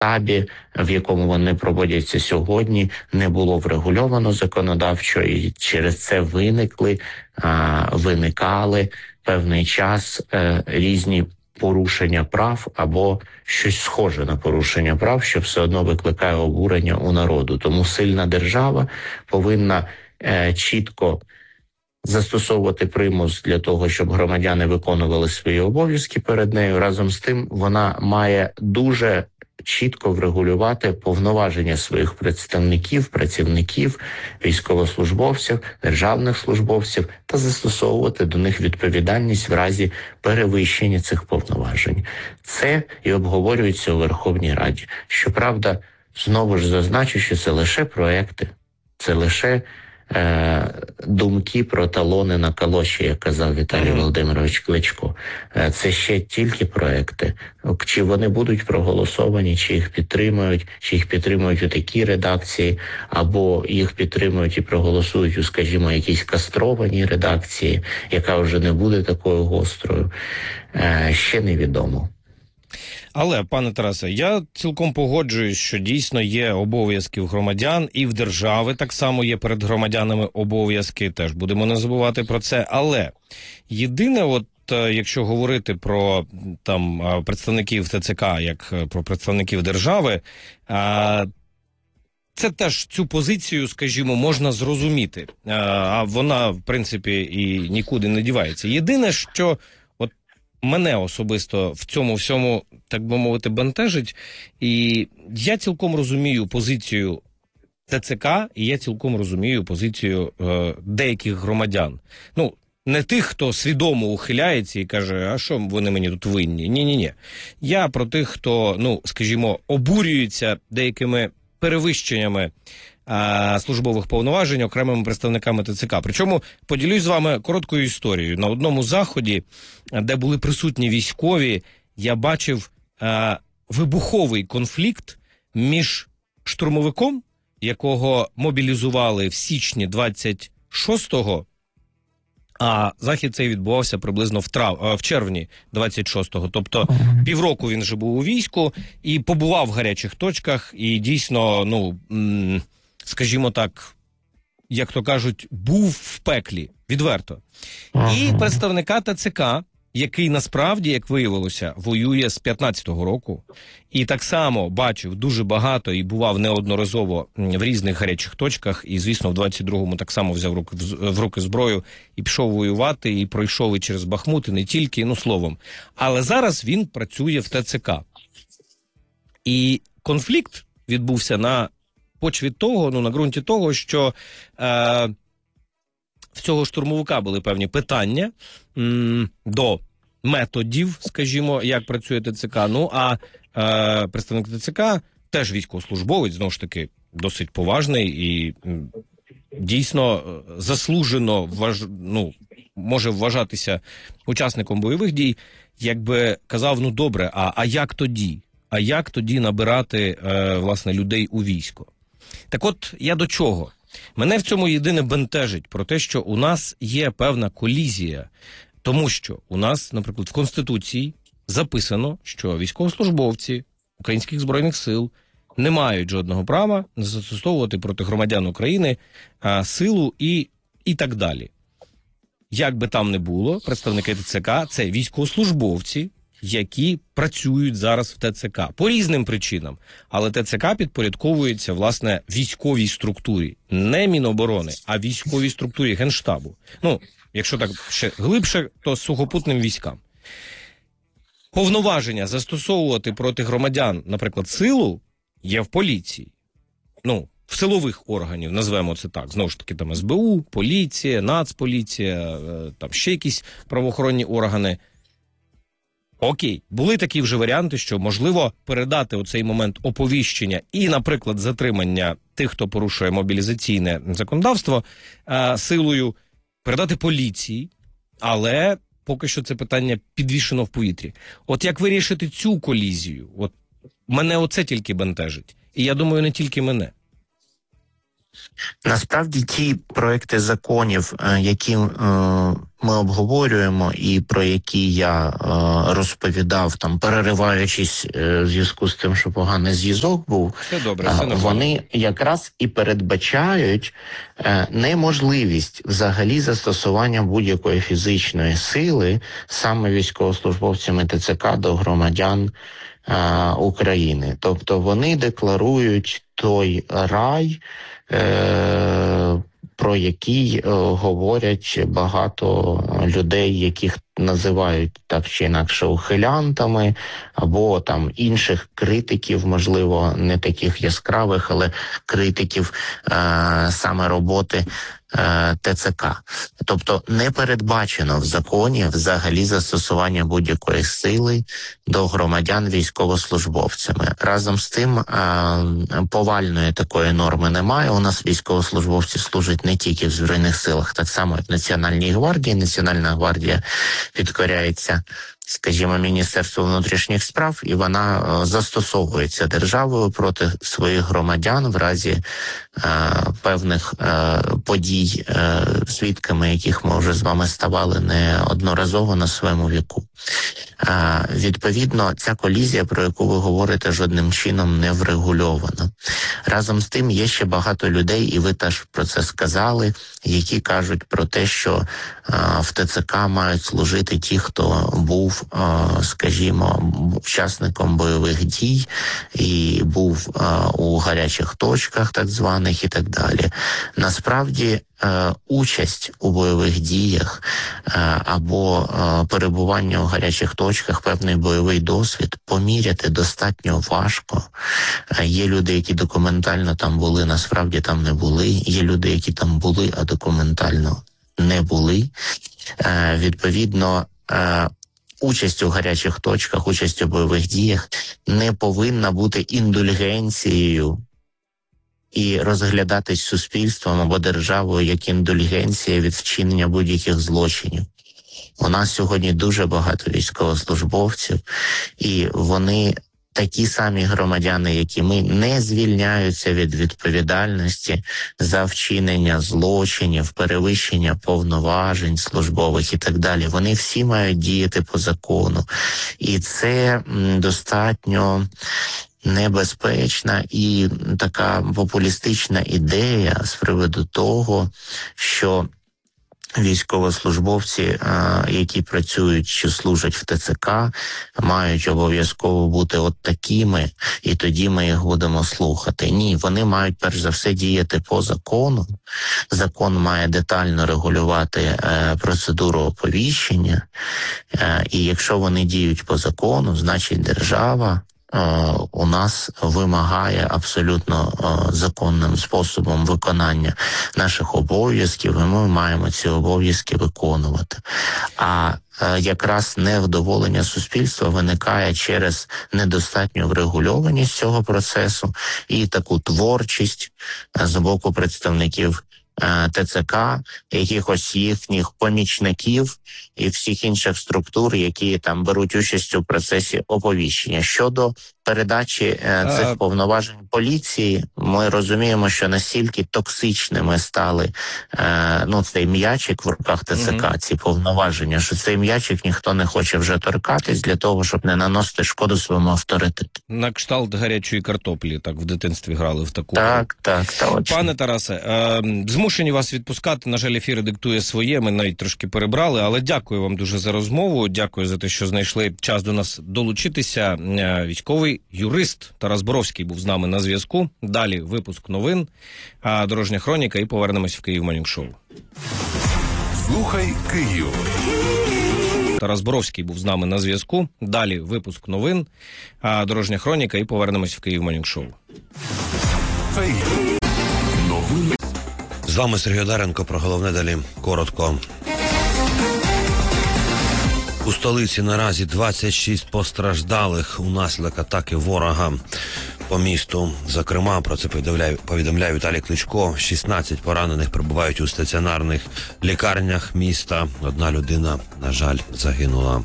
масштабі, в якому вони проводяться сьогодні, не було врегульовано законодавчо, і через це виникали певний час різні порушення прав або щось схоже на порушення прав, що все одно викликає обурення у народу. Тому сильна держава повинна чітко застосовувати примус для того, щоб громадяни виконували свої обов'язки перед нею. Разом з тим, вона має дуже чітко врегулювати повноваження своїх представників, працівників, військовослужбовців, державних службовців та застосовувати до них відповідальність в разі перевищення цих повноважень. Це і обговорюється у Верховній Раді. Щоправда, знову ж зазначу, що це лише проекти, це лише думки про талони на калоші, як казав Віталій Володимирович Кличко. Це ще тільки проекти. Чи вони будуть проголосовані, чи їх підтримують у такій редакції, або їх підтримують і проголосують у, скажімо, якійсь кастрованій редакції, яка вже не буде такою гострою, ще невідомо. Але, пане Тарасе, я цілком погоджуюсь, що дійсно є обов'язки в громадян, і в держави так само є перед громадянами обов'язки, теж будемо не забувати про це. Але єдине, якщо говорити про там представників ТЦК, як про представників держави, це теж цю позицію, скажімо, можна зрозуміти, а вона, в принципі, і нікуди не дівається. Єдине, що мене особисто в цьому всьому, так би мовити, бентежить, і я цілком розумію позицію ТЦК, і я цілком розумію позицію деяких громадян. Ну, не тих, хто свідомо ухиляється і каже, а що вони мені тут винні? Ні-ні-ні. Я про тих, хто, скажімо, обурюється деякими перевищеннями службових повноважень окремими представниками ТЦК. Причому поділюсь з вами короткою історією. На одному заході, де були присутні військові, я бачив вибуховий конфлікт між штурмовиком, якого мобілізували в січні 26-го, а захід цей відбувався приблизно в червні 26-го. Тобто півроку він вже був у війську і побував в гарячих точках, і дійсно, скажімо так, як то кажуть, був в пеклі, відверто. І представника ТЦК, який насправді, як виявилося, воює з 15-го року, і так само бачив дуже багато і бував неодноразово в різних гарячих точках, і, звісно, в 22-му так само взяв в руки зброю і пішов воювати, і пройшов і через Бахмут, і не тільки, словом. Але зараз він працює в ТЦК. І конфлікт відбувся на почві того, на ґрунті того, що в цього штурмовика були певні питання до методів, скажімо, як працює ТЦК. А представник ТЦК теж військовослужбовець, знову ж таки, досить поважний і дійсно заслужено може вважатися учасником бойових дій, якби казав, добре, а як тоді? А як тоді набирати, власне, людей у військо? Так от, я до чого? Мене в цьому єдине бентежить про те, що у нас є певна колізія, тому що у нас, наприклад, в Конституції записано, що військовослужбовці Українських Збройних Сил не мають жодного права застосовувати проти громадян України силу і так далі. Як би там не було, представники ТЦК – це військовослужбовці, які працюють зараз в ТЦК по різним причинам. Але ТЦК підпорядковується, власне, військовій структурі. Не Міноборони, а військовій структурі Генштабу. Якщо так ще глибше, то сухопутним військам. Повноваження застосовувати проти громадян, наприклад, силу, є в поліції. В силових органів, назвемо це так. Знову ж таки, там СБУ, поліція, Нацполіція, там ще якісь правоохоронні органи. Окей, були такі вже варіанти, що можливо передати оцей момент оповіщення і, наприклад, затримання тих, хто порушує мобілізаційне законодавство, силою передати поліції, але поки що це питання підвішено в повітрі. От як вирішити цю колізію? От мене оце тільки бентежить. І я думаю, не тільки мене. Насправді ті проекти законів, які ми обговорюємо і про які я розповідав, там перериваючись в зв'язку з тим, що поганий зв'язок був, Все добре, все нормально. вони якраз і передбачають неможливість взагалі застосування будь-якої фізичної сили саме військовослужбовцями ТЦК до громадян України. Тобто вони декларують той рай, про який говорять багато людей, яких називають так чи інакше ухилянтами, або там інших критиків, можливо, не таких яскравих, але критиків саме роботи ТЦК. Тобто не передбачено в законі взагалі застосування будь-якої сили до громадян військовослужбовцями. Разом з тим, повальної такої норми немає. У нас військовослужбовці служать не тільки в Збройних силах, так само як в Національній гвардії. Національна гвардія підкоряється, скажімо, Міністерству внутрішніх справ, і вона застосовується державою проти своїх громадян в разі певних подій, свідками яких ми вже з вами ставали неодноразово на своєму віку. Відповідно, ця колізія, про яку ви говорите, жодним чином не врегульована. Разом з тим, є ще багато людей, і ви теж про це сказали, які кажуть про те, що в ТЦК мають служити ті, хто був, скажімо, учасником бойових дій і був у гарячих точках так званих і так далі. Насправді, участь у бойових діях або перебування у гарячих точках, певний бойовий досвід поміряти достатньо важко. Є люди, які документально там були, насправді там не були. Є люди, які там були, а документально не були. Відповідно, участь у гарячих точках, участь у бойових діях не повинна бути індульгенцією і розглядатись суспільством або державою як індульгенція від вчинення будь-яких злочинів. У нас сьогодні дуже багато військовослужбовців, і вони такі самі громадяни, як і ми, не звільняються від відповідальності за вчинення злочинів, перевищення повноважень службових і так далі. Вони всі мають діяти по закону. І це достатньо небезпечна і така популістична ідея з приводу того, що військовослужбовці, які працюють чи служать в ТЦК, мають обов'язково бути от такими, і тоді ми їх будемо слухати. Ні, вони мають перш за все діяти по закону. Закон має детально регулювати процедуру оповіщення, і якщо вони діють по закону, значить держава у нас вимагає абсолютно законним способом виконання наших обов'язків, і ми маємо ці обов'язки виконувати. А якраз невдоволення суспільства виникає через недостатню врегульованість цього процесу і таку творчість з боку представників ТЦК, якихось їхніх помічників і всіх інших структур, які там беруть участь у процесі оповіщення. Щодо передачі цих повноважень поліції, ми розуміємо, що настільки токсичними стали цей м'ячик в руках ТЦК, ці повноваження, що цей м'ячик ніхто не хоче вже торкатись для того, щоб не наносити шкоду своєму авторитету. На кшталт гарячої картоплі, так в дитинстві грали в таку. Так, точно. Пане Тарасе, змушені вас відпускати, на жаль, ефір диктує своє, ми навіть трошки перебрали, але дякую вам дуже за розмову, дякую за те, що знайшли час до нас долучитися. Військовий юрист Тарас Боровський був з нами на зв'язку. Далі випуск новин, дорожня хроніка і повернемось в Київ Morning Show. Слухай Київ. Тарас Боровський був з нами на зв'язку. Далі випуск новин, дорожня хроніка і повернемось в Київ Morning Show. Новини. З вами Сергій Одаренко, про головне далі коротко. У столиці наразі 26 постраждалих унаслідок атаки ворога по місту. Зокрема, про це повідомляє Віталій Кличко. 16 поранених перебувають у стаціонарних лікарнях міста. Одна людина, на жаль, загинула.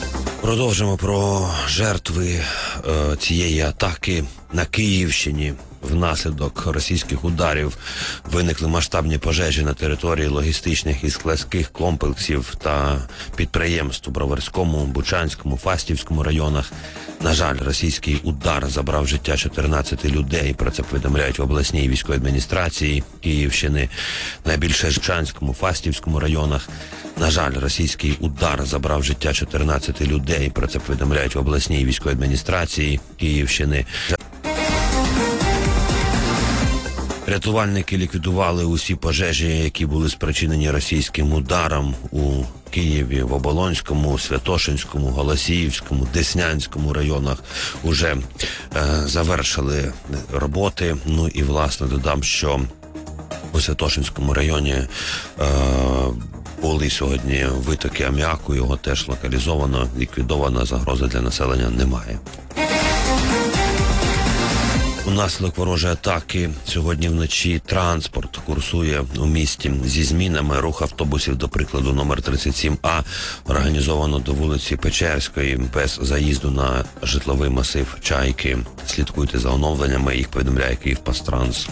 Продовжимо про жертви цієї атаки на Київщині. Внаслідок російських ударів виникли масштабні пожежі на території логістичних і складських комплексів та підприємств у Броварському, Бучанському, Фастівському районах. На жаль, російський удар забрав життя 14 людей. Про це повідомляють в обласній військовій адміністрації Київщини. Найбільше в Бучанському, Фастівському районах. На жаль, російський удар забрав життя 14 людей. Про це повідомляють в обласній військовій адміністрації Київщини. Рятувальники ліквідували усі пожежі, які були спричинені російським ударом у Києві, в Оболонському, Святошинському, Голосіївському, Деснянському районах. Уже завершили роботи. Ну і, власне, додам, що у Святошинському районі були сьогодні витоки аміаку, його теж локалізовано, ліквідовано, загрози для населення немає. Унаслідок ворожої атаки сьогодні вночі транспорт курсує у місті зі змінами. Рух автобусів, до прикладу, номер 37А організовано до вулиці Печерської без заїзду на житловий масив Чайки. Слідкуйте за оновленнями, їх повідомляє Київпастранс.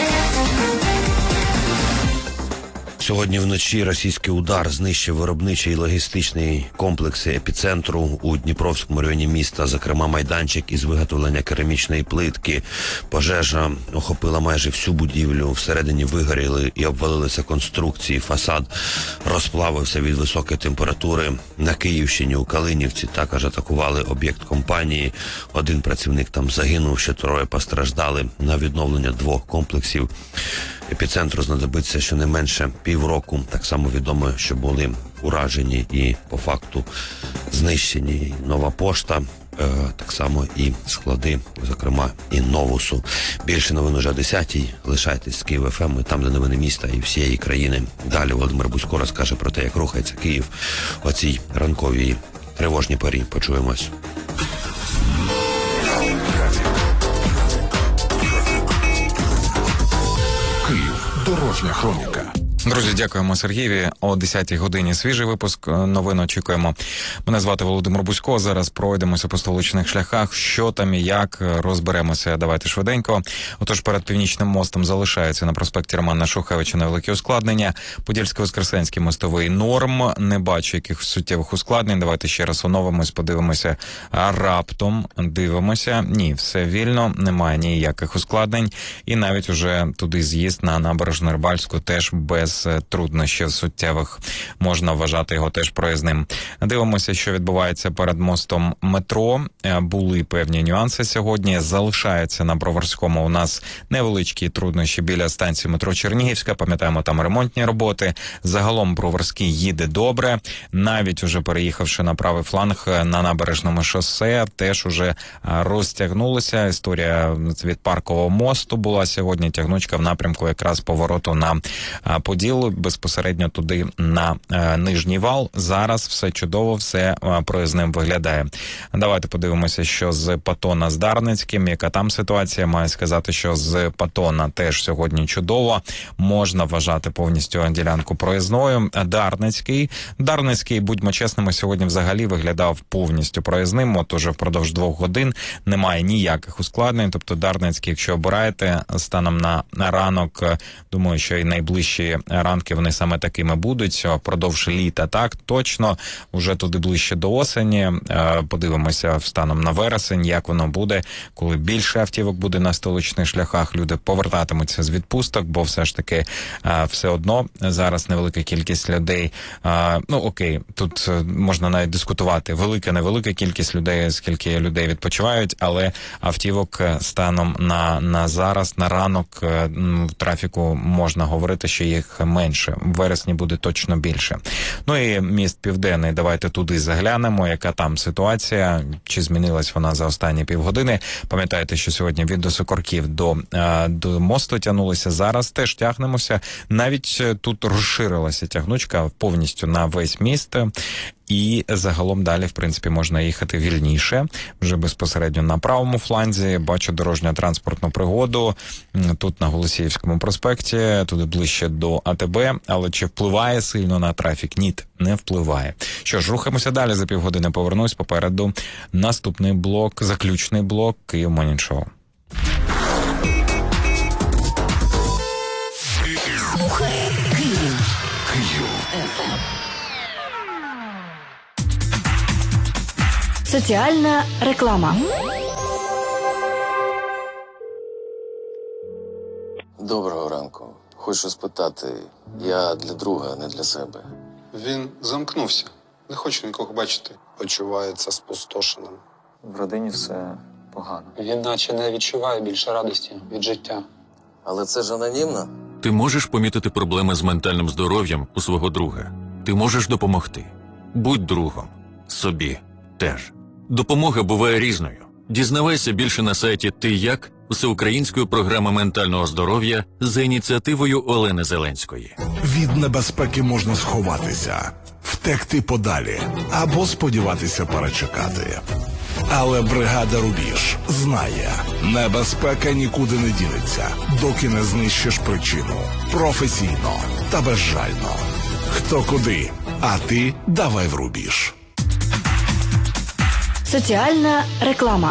Сьогодні вночі російський удар знищив виробничий і логістичний комплекси епіцентру у Дніпровському районі міста, зокрема майданчик із виготовлення керамічної плитки. Пожежа охопила майже всю будівлю, всередині вигоріли і обвалилися конструкції, фасад розплавився від високої температури. На Київщині у Калинівці також атакували об'єкт компанії. Один працівник там загинув, ще 3 постраждали. На відновлення 2 комплексів епіцентру знадобиться щонайменше півроку. Так само відомо, що були уражені і по факту знищені Нова пошта, так само і склади, зокрема і Новусу. Більше новин уже о 10-й. Лишайтесь з Київ ФМ, там де новини міста і всієї країни. Далі Володимир Бузько розкаже про те, як рухається Київ о цій ранковій тривожній порі. Почуємось. Київ. Дорожня хроніка. Друзі, дякуємо Сергієві. О 10-й годині свіжий випуск новин очікуємо. Мене звати Володимир Бузько. Зараз пройдемося по столичних шляхах. Що там і як, розберемося. Давайте швиденько. Отож, перед Північним мостом залишається на проспекті Романа Шухевича невеликі ускладнення. Подільсько-Воскресенський мостовий норм. Не бачу якихось суттєвих ускладнень. Давайте ще раз оновимось, подивимося раптом. Дивимося. Ні, все вільно. Немає ніяких ускладнень. І навіть уже туди з'їзд на набережну Рибальську теж без труднощів суттєвих. Можна вважати його теж проїзним. Дивимося, що відбувається перед мостом метро. Були певні нюанси сьогодні. Залишається на Броварському у нас невеличкі труднощі біля станції метро Чернігівська. Пам'ятаємо, там ремонтні роботи. Загалом Броварський їде добре. Навіть уже переїхавши на правий фланг на набережному шосе, теж уже розтягнулася. Історія від Паркового мосту була сьогодні. Тягнучка в напрямку якраз повороту на Поділ, безпосередньо туди на Нижній вал. Зараз все чудово, все проїзним виглядає. Давайте подивимося, що з Патона з Дарницьким, яка там ситуація. Маю сказати, що з Патона теж сьогодні чудово. Можна вважати повністю ділянку проїзною. Дарницький, будьмо чесними, сьогодні взагалі виглядав повністю проїзним. От уже впродовж 2 годин немає ніяких ускладнень. Тобто Дарницький, якщо обираєте, станом на ранок, думаю, що і найближчі ранки вони саме такими будуть. Впродовж літа, так, точно. Уже туди ближче до осені. Подивимося станом на вересень, як воно буде, коли більше автівок буде на столичних шляхах. Люди повертатимуться з відпусток, бо все ж таки все одно зараз невелика кількість людей. Ну, окей, тут можна навіть дискутувати. Велика-невелика кількість людей, скільки людей відпочивають, але автівок станом на зараз, на ранок в трафіку можна говорити, що їх менше. В вересні буде точно більше. Ну і міст Південний, давайте туди заглянемо, яка там ситуація, чи змінилась вона за останні півгодини. Пам'ятаєте, що сьогодні від Досокорків до мосту тягнулися, зараз теж тягнемося. Навіть тут розширилася тягнучка повністю на весь міст. І загалом далі, в принципі, можна їхати вільніше. Вже безпосередньо на правому фланзі. Бачу дорожньо-транспортну пригоду. Тут на Голосіївському проспекті, туди ближче до АТБ. Але чи впливає сильно на трафік? Ні, не впливає. Що ж, рухаємося далі. За півгодини повернусь. Попереду наступний блок, заключний блок Київ Morning Show. Соціальна реклама. Доброго ранку. Хочу спитати, я для друга, не для себе. Він замкнувся. Не хоче нікого бачити. Почувається спустошеним. В родині все погано. Він наче не відчуває більше радості від життя. Але це ж анонімно. Ти можеш помітити проблеми з ментальним здоров'ям у свого друга. Ти можеш допомогти. Будь другом. Собі теж. Допомога буває різною. Дізнавайся більше на сайті «Ти як» всеукраїнської програми ментального здоров'я за ініціативою Олени Зеленської. Від небезпеки можна сховатися, втекти подалі або сподіватися перечекати. Але бригада «Рубіж» знає, небезпека нікуди не дінеться, доки не знищиш причину. Професійно та безжально. Хто куди, а ти давай в «Рубіж». Соціальна реклама.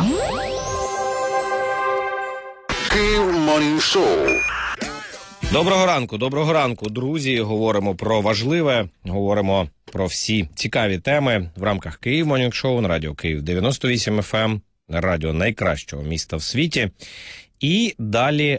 Київ Морнінг Шоу. Доброго ранку, друзі. Говоримо про важливе, говоримо про всі цікаві теми в рамках Київ Морнінг Шоу на радіо Київ 98 FM, радіо найкращого міста в світі. І далі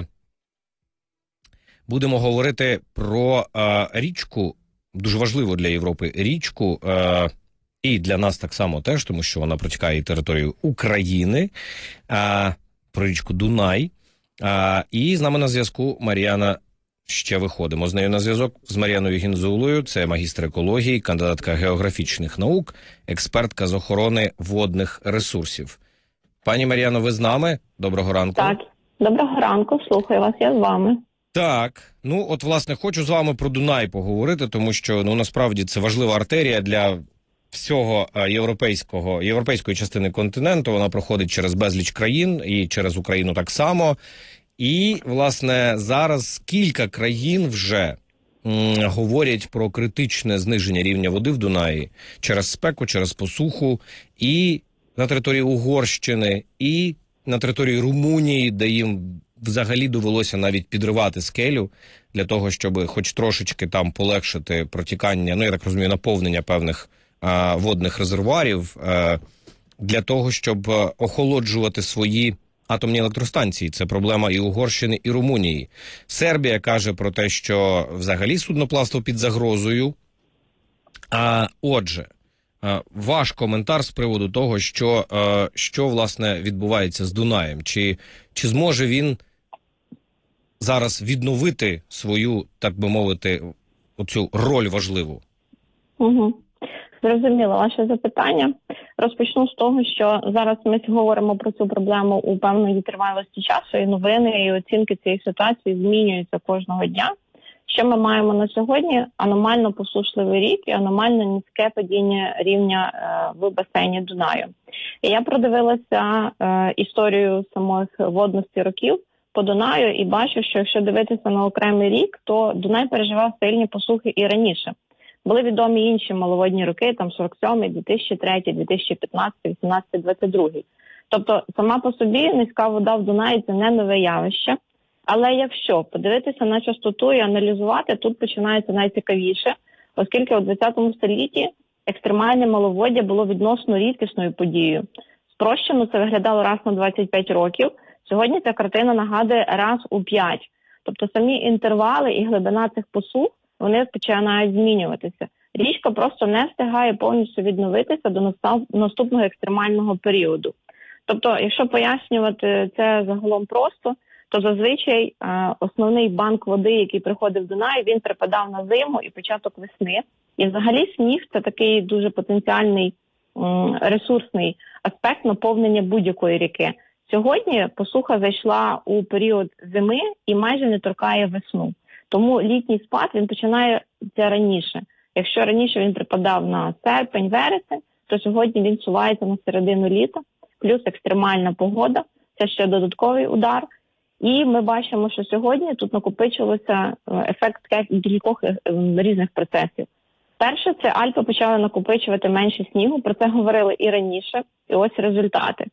будемо говорити про річку, дуже важливу для Європи річку, і для нас так само теж, тому що вона протікає територію України, про річку Дунай. І з нами на зв'язку Мар'яна. Ще виходимо з нею на зв'язок з Мар'яною Гінзулою. Це магістр екології, кандидатка географічних наук, експертка з охорони водних ресурсів. Пані Мар'яно, ви з нами? Доброго ранку. Так, доброго ранку, слухаю вас, я з вами. Так, ну от власне хочу з вами про Дунай поговорити, тому що насправді це важлива артерія для всього європейської частини континенту. Вона проходить через безліч країн і через Україну так само. І, власне, зараз кілька країн вже говорять про критичне зниження рівня води в Дунаї через спеку, через посуху, і на території Угорщини, і на території Румунії, де їм взагалі довелося навіть підривати скелю для того, щоб хоч трошечки там полегшити протікання, я так розумію, наповнення певних водних резервуарів, для того, щоб охолоджувати свої атомні електростанції. Це проблема і Угорщини, і Румунії. Сербія каже про те, що взагалі судноплавство під загрозою. Отже, ваш коментар з приводу того, що власне відбувається з Дунаєм. Чи зможе він зараз відновити свою, так би мовити, оцю роль важливу? Угу. Зрозуміло ваше запитання. Розпочну з того, що зараз ми говоримо про цю проблему у певної тривалості часу, і новини, і оцінки цієї ситуації змінюються кожного дня. Що ми маємо на сьогодні? Аномально посушливий рік і аномально низьке падіння рівня в басейні Дунаю. І я продивилася історію самих водності років по Дунаю і бачу, що якщо дивитися на окремий рік, то Дунай переживав сильні посухи і раніше. Були відомі інші маловодні роки, там 47-й, 2003-й, 2015-й, 18-й, 22-й. Тобто сама по собі низька вода в Дунаї – це не нове явище. Але якщо подивитися на частоту і аналізувати, тут починається найцікавіше, оскільки у 20 столітті екстремальне маловоддя було відносно рідкісною подією. Спрощено це виглядало раз на 25 років. Сьогодні ця картина нагадує раз у 5. Тобто самі інтервали і глибина цих посух, вони починають змінюватися. Річка просто не встигає повністю відновитися до наступного екстремального періоду. Тобто, якщо пояснювати це загалом просто, то зазвичай основний банк води, який приходив в Дунай, він припадав на зиму і початок весни. І взагалі сніг – це такий дуже потенціальний ресурсний аспект наповнення будь-якої ріки. Сьогодні посуха зайшла у період зими і майже не торкає весну. Тому літній спад, він починається раніше. Якщо раніше він припадав на серпень, вересень, то сьогодні він сувається на середину літа, плюс екстремальна погода, це ще додатковий удар. І ми бачимо, що сьогодні тут накопичилося ефект кількох різних процесів. Перше, це Альпи почали накопичувати менше снігу, про це говорили і раніше, і ось результати.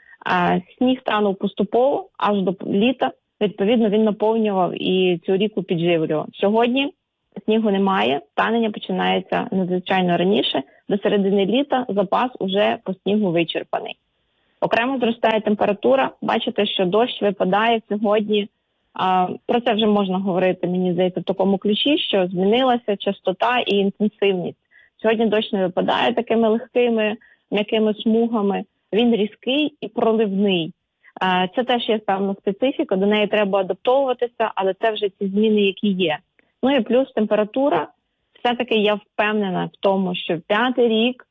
Сніг танув поступово, аж до літа, відповідно він наповнював і цю ріку підживлював. Сьогодні снігу немає, танення починається надзвичайно раніше, до середини літа запас уже по снігу вичерпаний. Окремо зростає температура. Бачите, що дощ випадає сьогодні. Про це вже можна говорити, мені здається, в такому ключі, що змінилася частота і інтенсивність. Сьогодні дощ не випадає такими легкими, м'якими смугами. Він різкий і проливний. Це теж є певна специфіка, до неї треба адаптовуватися, але це вже ці зміни, які є. Ну і плюс температура. Все-таки я впевнена в тому, що 5-й рік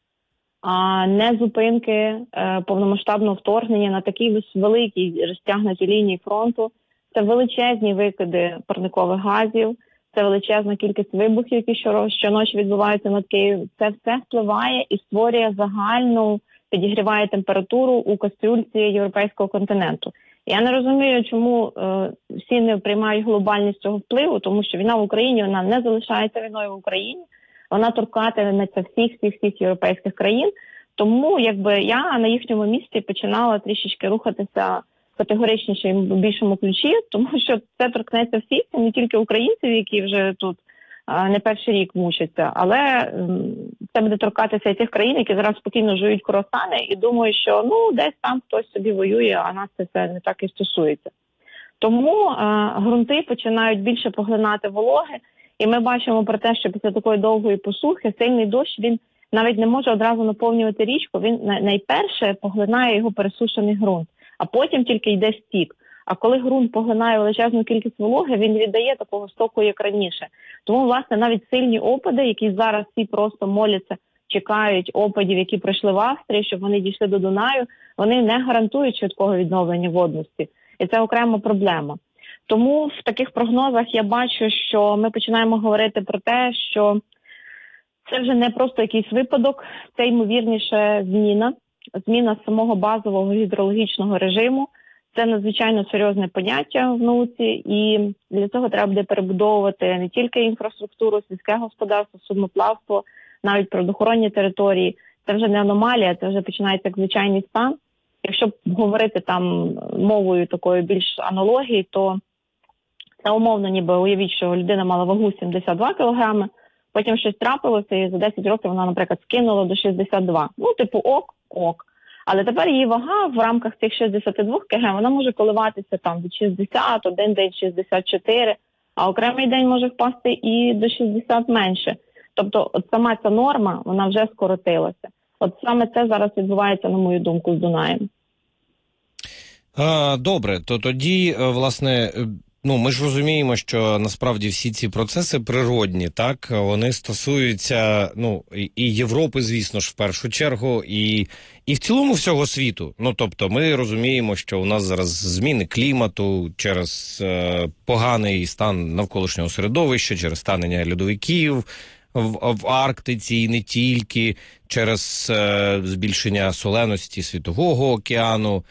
не зупинки повномасштабного вторгнення на такій великій розтягнутій лінії фронту. Це величезні викиди парникових газів, це величезна кількість вибухів, які щоночі відбуваються над Києвом. Це все впливає і створює загальну, підігріває температуру у кастрюльці європейського континенту. Я не розумію, чому всі не приймають глобальність цього впливу, тому що війна в Україні, вона не залишається війною в Україні, вона торкатиметься всіх європейських країн. Тому я на їхньому місці починала трішечки рухатися категоричніше і в більшому ключі, тому що це торкнеться всіх, не тільки українців, які вже тут не перший рік мучаться, але це буде торкатися і тих країн, які зараз спокійно жують круасани і думають, що десь там хтось собі воює, а нас це не так і стосується. Тому ґрунти починають більше поглинати вологи, і ми бачимо про те, що після такої довгої посухи сильний дощ, він навіть не може одразу наповнювати річку, він найперше поглинає його пересушений ґрунт, а потім тільки йде стік. А коли ґрунт поглинає величезну кількість вологи, він віддає такого стоку, як раніше. Тому, власне, навіть сильні опади, які зараз всі просто моляться, чекають опадів, які пройшли в Австрії, щоб вони дійшли до Дунаю, вони не гарантують швидкого відновлення водності. І це окрема проблема. Тому в таких прогнозах я бачу, що ми починаємо говорити про те, що це вже не просто якийсь випадок, це ймовірніше зміна самого базового гідрологічного режиму. Це надзвичайно серйозне поняття в науці, і для цього треба буде перебудовувати не тільки інфраструктуру, сільське господарство, судноплавство, навіть природоохоронні території. Це вже не аномалія, це вже починається як звичайний стан. Якщо говорити там мовою такої більш аналогії, то це умовно, ніби уявіть, що людина мала вагу 72 кг, потім щось трапилося, і за 10 років вона, наприклад, скинула до 62. Ок. Але тепер її вага в рамках цих 62 кг, вона може коливатися там від 60, один день 64, а окремий день може впасти і до 60 менше. Тобто от сама ця норма, вона вже скоротилася. От саме це зараз відбувається, на мою думку, з Дунаєм. Добре, то тоді, власне, ми ж розуміємо, що насправді всі ці процеси природні, так? Вони стосуються, і Європи, звісно ж, в першу чергу, і в цілому всього світу. Тобто ми розуміємо, що у нас зараз зміни клімату через поганий стан навколишнього середовища, через станення льодовиків в Арктиці і не тільки, через збільшення соленості Світового океану.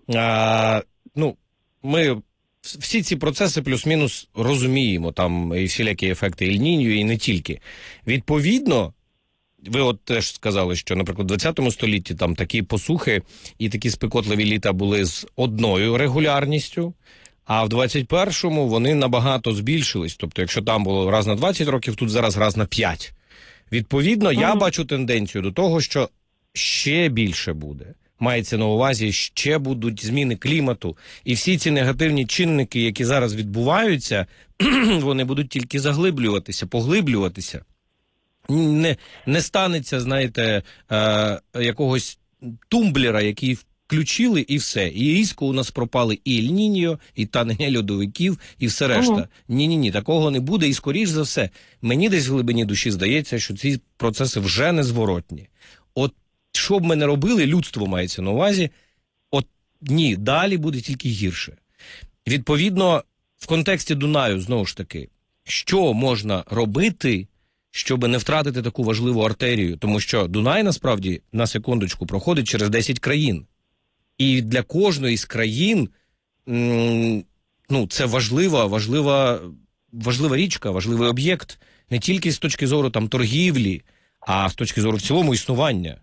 Ми всі ці процеси плюс-мінус розуміємо, там і всілякі ефекти Ель-Ніньо, і не тільки. Відповідно, ви от теж сказали, що, наприклад, у 20 столітті там такі посухи і такі спекотливі літа були з одною регулярністю, а в 21-му вони набагато збільшились. Тобто, якщо там було раз на 20 років, тут зараз раз на 5. Відповідно, я бачу тенденцію до того, що ще більше буде. Мається на увазі, ще будуть зміни клімату. І всі ці негативні чинники, які зараз відбуваються, вони будуть тільки заглиблюватися, поглиблюватися. Не станеться, знаєте, якогось тумблера, який включили, і все. І різко у нас пропали і Ель-Ніньо, і танення льодовиків, і все решта. Ні, такого не буде. І скоріш за все, мені десь в глибині душі здається, що ці процеси вже незворотні. От що б ми не робили, людство мається на увазі, ні, далі буде тільки гірше. Відповідно, в контексті Дунаю, знову ж таки, що можна робити, щоб не втратити таку важливу артерію? Тому що Дунай, насправді, на секундочку, проходить через 10 країн. І для кожної з країн, це важлива річка, важливий об'єкт, не тільки з точки зору там торгівлі, а з точки зору в цілому існування.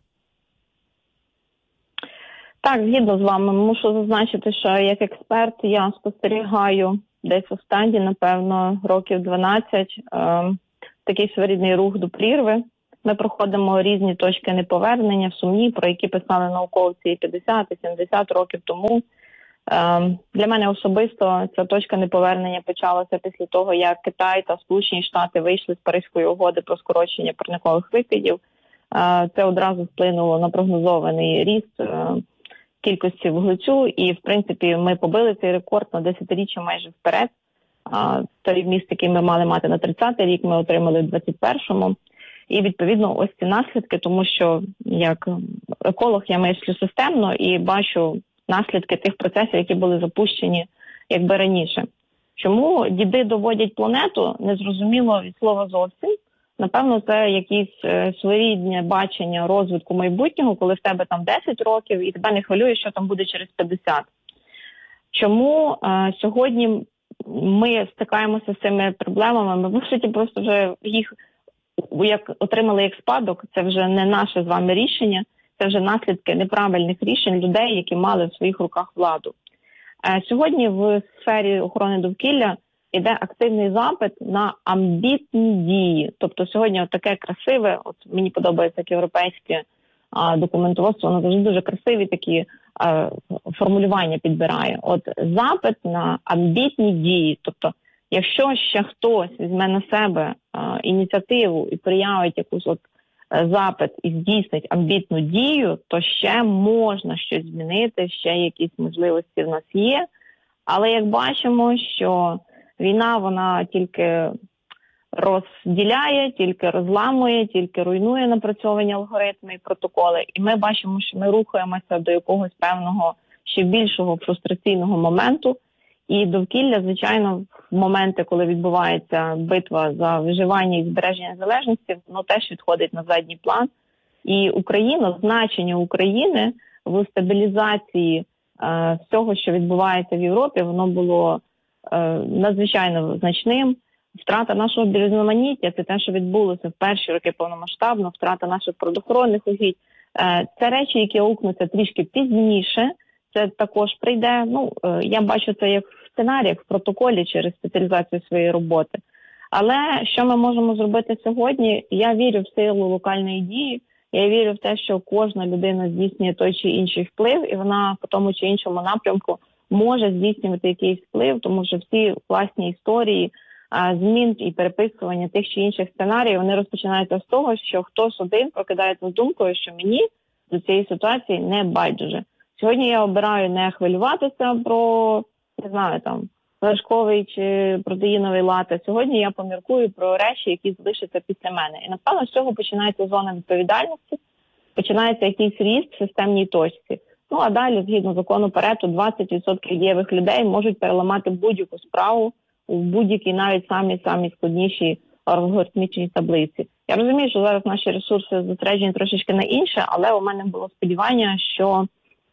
Так, згідно з вами. Мушу зазначити, що як експерт я спостерігаю десь останні, напевно, років 12 такий своєрідний рух до прірви. Ми проходимо різні точки неповернення, сумні, про які писали науковці 50 і 70 років тому. Для мене особисто ця точка неповернення почалася після того, як Китай та Сполучені Штати вийшли з Паризької угоди про скорочення парникових викидів. Це одразу вплинуло на прогнозований ріст кількості вуглецю, і, в принципі, ми побили цей рекорд на десятиріччя майже вперед. Той міст, який ми мали мати на 30-й рік, ми отримали в 21-му. І, відповідно, ось ці наслідки, тому що, як еколог, я мислю системно і бачу наслідки тих процесів, які були запущені якби раніше. Чому діди доводять планету, незрозуміло від слова зовсім. Напевно, це якісь своєрідне бачення розвитку майбутнього, коли в тебе там 10 років і тебе не хвилює, що там буде через 50. Чому сьогодні ми стикаємося з цими проблемами? Ми, в суті, просто вже їх як отримали як спадок, це вже не наше з вами рішення, це вже наслідки неправильних рішень людей, які мали в своїх руках владу. Сьогодні в сфері охорони довкілля йде активний запит на амбітні дії. Тобто сьогодні таке красиве, от мені подобається як європейське документоводство, воно завжди дуже красиві такі формулювання підбирає. От запит на амбітні дії. Тобто, якщо ще хтось візьме на себе ініціативу і проявить якусь запит і здійснить амбітну дію, то ще можна щось змінити, ще якісь можливості в нас є. Але як бачимо, що війна, вона тільки розділяє, тільки розламує, тільки руйнує напрацьовані алгоритми і протоколи. І ми бачимо, що ми рухаємося до якогось певного ще більшого фрустраційного моменту. І довкілля, звичайно, в моменти, коли відбувається битва за виживання і збереження незалежності, воно теж відходить на задній план. І Україна, значення України в стабілізації всього, що відбувається в Європі, воно було надзвичайно значним. Втрата нашого біорізноманіття – це те, що відбулося в перші роки повномасштабно, втрата наших природоохоронних угідь. Це речі, які аукнуться трішки пізніше. Це також прийде, я бачу це як в сценаріях, в протоколі через спеціалізацію своєї роботи. Але що ми можемо зробити сьогодні? Я вірю в силу локальної дії, я вірю в те, що кожна людина здійснює той чи інший вплив, і вона по тому чи іншому напрямку може здійснювати якийсь вплив, тому що всі власні історії змін і переписування тих чи інших сценаріїв, вони розпочинаються з того, що хтось один прокидається з думкою, що мені до цієї ситуації не байдуже. Сьогодні я обираю не хвилюватися про, не знаю, там, вершковий чи протеїновий лате. Сьогодні я поміркую про речі, які залишаться після мене. І, напевно, з цього починається зона відповідальності, починається якийсь ріст в системній точці. А далі, згідно закону Парето, 20% дієвих людей можуть переламати будь-яку справу у будь-якій навіть самі складніші алгоритмічній таблиці. Я розумію, що зараз наші ресурси зосереджені трошечки на інше, але у мене було сподівання, що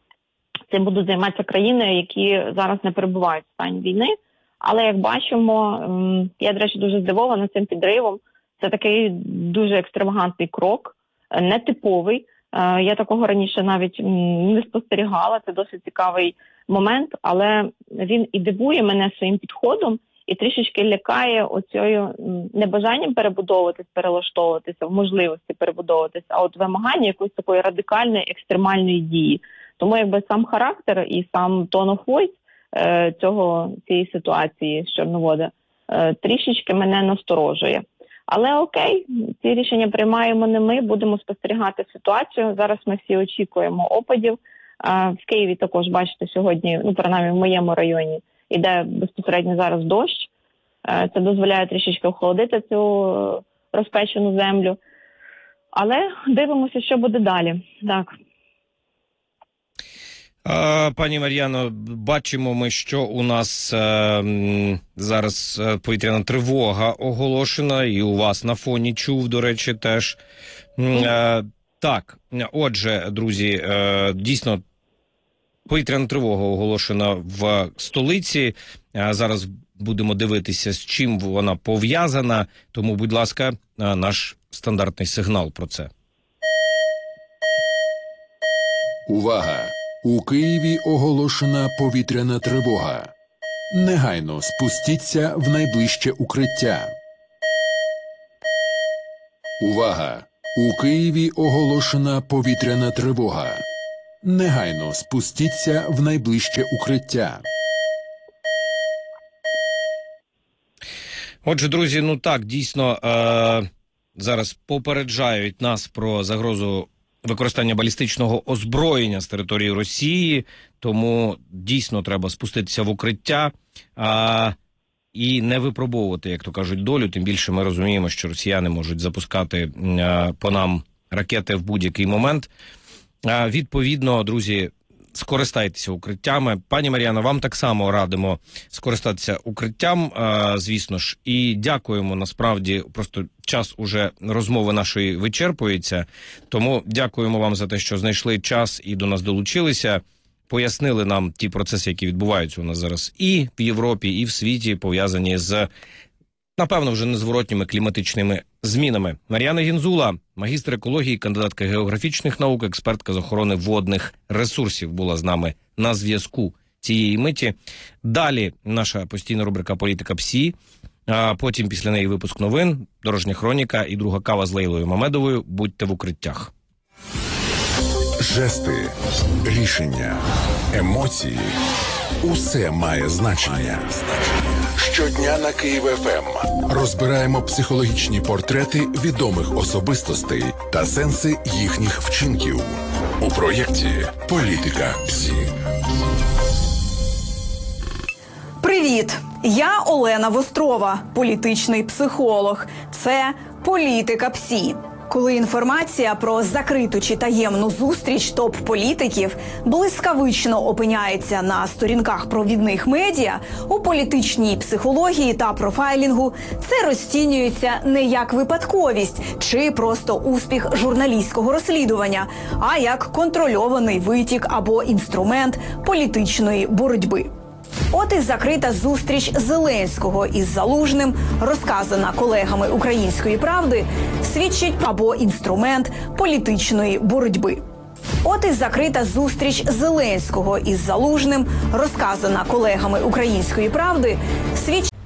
цим будуть займатися країни, які зараз не перебувають в стані війни. Але, як бачимо, я, до речі, дуже здивована цим підривом. Це такий дуже екстравагантний крок, нетиповий. Я такого раніше навіть не спостерігала, це досить цікавий момент, але він і дивує мене своїм підходом, і трішечки лякає оцею небажанням перебудовуватись, перелаштовуватися, в можливості перебудовуватися, а от вимагання якоїсь такої радикальної, екстремальної дії. Тому якби сам характер і сам tone of voice цієї ситуації з Чорновода трішечки мене насторожує. Але окей, ці рішення приймаємо не ми, будемо спостерігати ситуацію. Зараз ми всі очікуємо опадів. В Києві також, бачите, сьогодні, принаймні в моєму районі, іде безпосередньо зараз дощ. Це дозволяє трішечки охолодити цю розпечену землю. Але дивимося, що буде далі. Так. Пані Мар'яно, бачимо ми, що у нас зараз повітряна тривога оголошена, і у вас на фоні чув, до речі, теж. Так, отже, друзі, дійсно, повітряна тривога оголошена в столиці. Зараз будемо дивитися, з чим вона пов'язана, тому, будь ласка, наш стандартний сигнал про це. Увага! У Києві оголошена повітряна тривога. Негайно спустіться в найближче укриття. Увага! У Києві оголошена повітряна тривога. Негайно спустіться в найближче укриття. Отже, друзі, ну так, дійсно, зараз попереджають нас про загрозу використання балістичного озброєння з території Росії, тому дійсно треба спуститися в укриття і не випробовувати, як то кажуть, долю. Тим більше ми розуміємо, що росіяни можуть запускати по нам ракети в будь-який момент. Відповідно, друзі, скористайтеся укриттями. Пані Мар'яно, вам так само радимо скористатися укриттям, звісно ж. І дякуємо, насправді, просто час уже розмови нашої вичерпується. Тому дякуємо вам за те, що знайшли час і до нас долучилися. Пояснили нам ті процеси, які відбуваються у нас зараз і в Європі, і в світі, пов'язані з, напевно, вже незворотніми кліматичними змінами. Мар'яна Гінзула, магістр екології, кандидатка географічних наук, експертка з охорони водних ресурсів, була з нами на зв'язку цієї миті. Далі наша постійна рубрика «Політика ПСІ», а потім після неї випуск новин, дорожня хроніка і друга кава з Лейлою Мамедовою. Будьте в укриттях. Жести, рішення, емоції – усе має значення. Щодня на Київ ФМ розбираємо психологічні портрети відомих особистостей та сенси їхніх вчинків у проєкті «Політика ПСІ». Привіт! Я Олена Вострова, політичний психолог. Це «Політика ПСІ». Коли інформація про закриту чи таємну зустріч топ-політиків блискавично опиняється на сторінках провідних медіа, у політичній психології та профайлінгу це розцінюється не як випадковість чи просто успіх журналістського розслідування, а як контрольований витік або інструмент політичної боротьби. От і закрита зустріч Зеленського із Залужним, розказана колегами «Української правди», свідчить або інструмент політичної боротьби. От і закрита зустріч Зеленського із Залужним, розказана колегами «Української правди», свідчить